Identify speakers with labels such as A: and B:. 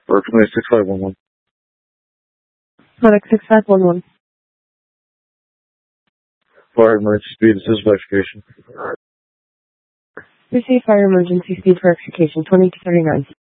A: Or 26511.
B: Product 6511.
A: Fire emergency speed, this is verification.
B: Receive fire emergency speed for execution 20 to 39.